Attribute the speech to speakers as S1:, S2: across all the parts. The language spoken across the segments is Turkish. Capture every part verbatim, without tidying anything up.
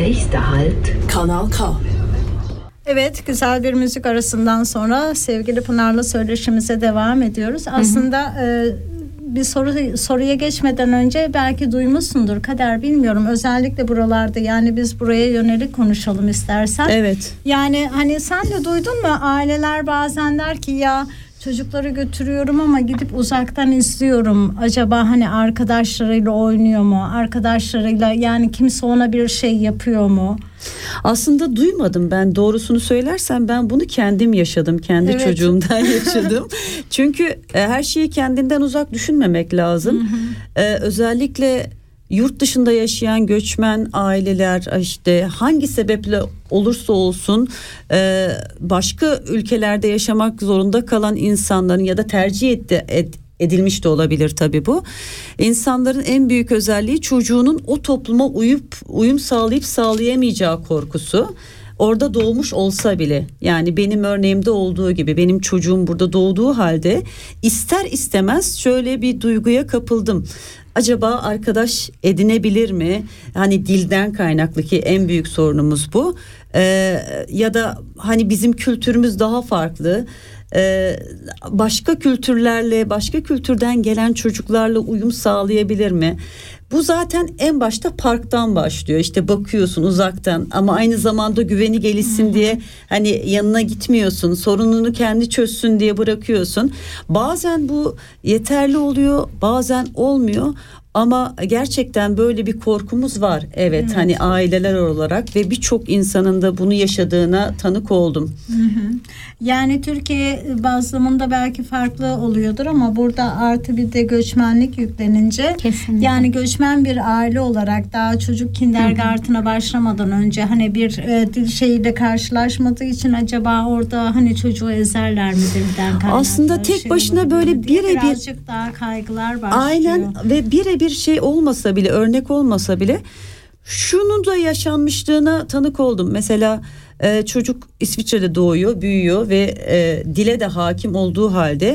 S1: Nächster Halt
S2: Kanal K.
S3: Evet, güzel bir müzik arasından sonra sevgili Pınar'la söyleşimize devam ediyoruz. Aslında e, bir soru soruya geçmeden önce belki duymuşsundur Kader, bilmiyorum. Özellikle buralarda, yani biz buraya yönelik konuşalım istersen.
S4: Evet.
S3: Yani hani sen de duydun mu? Aileler bazen der ki ya çocukları götürüyorum ama gidip uzaktan izliyorum. Acaba hani arkadaşlarıyla oynuyor mu? Arkadaşlarıyla, yani kimse ona bir şey yapıyor mu?
S4: Aslında duymadım ben, doğrusunu söylersem ben bunu kendim yaşadım, kendi
S3: Evet.
S4: çocuğumdan yaşadım. Çünkü e, her şeyi kendinden uzak düşünmemek lazım. Hı hı. E, özellikle yurt dışında yaşayan göçmen aileler, işte hangi sebeple olursa olsun e, başka ülkelerde yaşamak zorunda kalan insanların ya da tercih etti, ed, edilmiş de olabilir tabii bu. İnsanların en büyük özelliği çocuğunun o topluma uyup uyum sağlayıp sağlayamayacağı korkusu. Orada doğmuş olsa bile, yani benim örneğimde olduğu gibi, benim çocuğum burada doğduğu halde ister istemez şöyle bir duyguya kapıldım. Acaba arkadaş edinebilir mi? Hani dilden kaynaklı, ki en büyük sorunumuz bu. Ee, ya da hani bizim kültürümüz daha farklı. Ee, başka kültürlerle, başka kültürden gelen çocuklarla uyum sağlayabilir mi? Bu zaten en başta parktan başlıyor. İşte bakıyorsun uzaktan ama aynı zamanda güveni gelişsin hmm. diye hani yanına gitmiyorsun. Sorununu kendi çözsün diye bırakıyorsun. Bazen bu yeterli oluyor, bazen olmuyor. Ama gerçekten böyle bir korkumuz var. Evet, evet. Hani aileler olarak ve birçok insanın da bunu yaşadığına tanık oldum.
S3: Hı hı. Yani Türkiye bazlamında belki farklı oluyordur ama burada artı bir de göçmenlik yüklenince, kesinlikle. Yani göçmen bir aile olarak daha çocuk kindergarten'a başlamadan önce hani bir e, dil şeyiyle karşılaşmadığı için acaba orada hani çocuğu ezerler mi dilden kaynaklı?
S4: Aslında tek
S3: şey
S4: başına böyle birebir
S3: birazcık daha kaygılar başlıyor.
S4: Aynen, ve birebir şey olmasa bile, örnek olmasa bile şunun da yaşanmışlığına tanık oldum. Mesela e, çocuk İsviçre'de doğuyor, büyüyor ve e, dile de hakim olduğu halde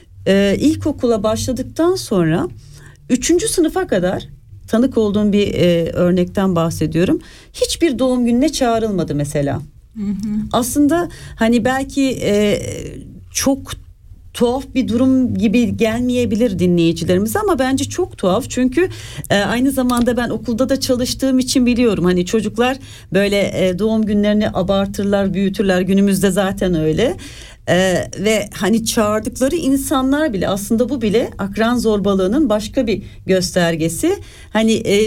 S4: e, ilkokula başladıktan sonra üçüncü sınıfa kadar tanık olduğum bir e, örnekten bahsediyorum. Hiçbir doğum gününe çağrılmadı mesela. Hı hı. Aslında hani belki e, çok tuhaf bir durum gibi gelmeyebilir dinleyicilerimize ama bence çok tuhaf, çünkü e, aynı zamanda ben okulda da çalıştığım için biliyorum, hani çocuklar böyle e, doğum günlerini abartırlar, büyütürler, günümüzde zaten öyle. Ee, ve hani çağırdıkları insanlar bile, aslında bu bile akran zorbalığının başka bir göstergesi. Hani e,